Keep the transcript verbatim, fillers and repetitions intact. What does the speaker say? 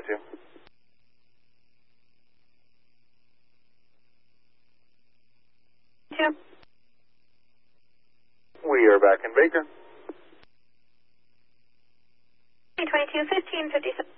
twenty-two. Two. We are back in Baker. twenty-two, fifteen, fifty-seven.